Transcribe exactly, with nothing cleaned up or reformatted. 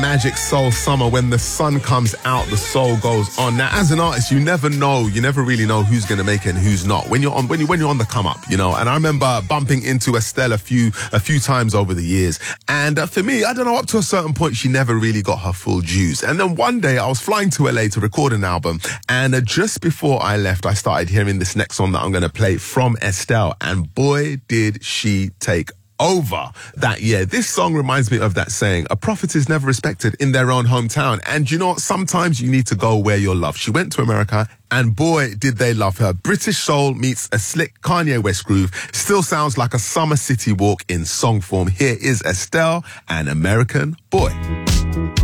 Magic Soul Summer. When the sun comes out, the soul goes on. Now, as an artist, you never know, you never really know who's going to make it and who's not. When you're on, when you when you're on the come up, you know. And I remember bumping into Estelle a few a few times over the years. And uh, for me, I don't know, up to a certain point, she never really got her full dues. And then one day, I was flying to L A to record an album, and uh, just before I left, I started hearing this next song that I'm going to play from Estelle, and boy, did she take over that year. This song reminds me of that saying, a prophet is never respected in their own hometown. And you know what? Sometimes you need to go where you're loved. She went to America, and boy, did they love her. British soul meets a slick Kanye West groove. Still sounds like a summer city walk in song form. Here is Estelle and American Boy.